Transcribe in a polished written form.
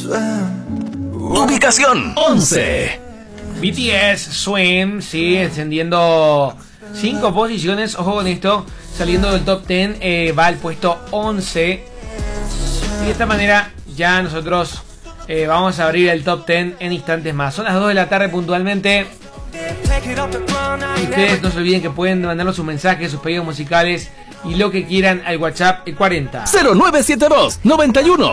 Ubicación 11. BTS Swim, sí, encendiendo 5 posiciones. Ojo con esto, saliendo del top 10, va al puesto 11. Y de esta manera ya nosotros vamos a abrir el top 10 en instantes más. Son las 2 de la tarde puntualmente. Y ustedes no se olviden que pueden mandarnos sus mensajes, sus pedidos musicales y lo que quieran al WhatsApp 40 0972 91